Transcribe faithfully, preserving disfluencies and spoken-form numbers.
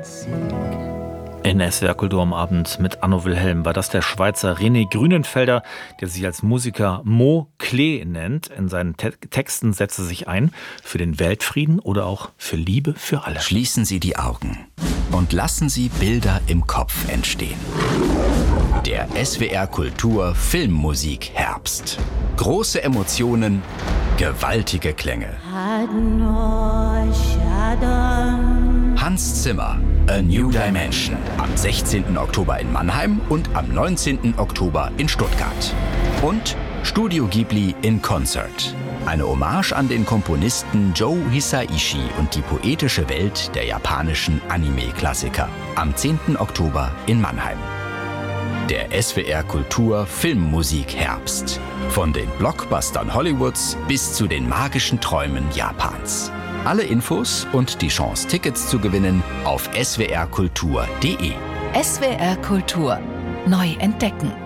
In S W R Kultur am Abend mit Anno Wilhelm war das der Schweizer René Grünenfelder, der sich als Musiker Mo Klee nennt. In seinen Te- Texten setzt er sich ein für den Weltfrieden oder auch für Liebe für alle. Schließen Sie die Augen und lassen Sie Bilder im Kopf entstehen. Der S W R Kultur Filmmusik Herbst. Große Emotionen, gewaltige Klänge. Hans Zimmer, A New Dimension. Am sechzehnten Oktober in Mannheim und am neunzehnten Oktober in Stuttgart. Und Studio Ghibli in Concert. Eine Hommage an den Komponisten Joe Hisaishi und die poetische Welt der japanischen Anime-Klassiker. Am zehnten Oktober in Mannheim. Der S W R Kultur Filmmusik Herbst. Von den Blockbustern Hollywoods bis zu den magischen Träumen Japans. Alle Infos und die Chance, Tickets zu gewinnen auf s w r kultur punkt d e. S W R Kultur. Neu entdecken.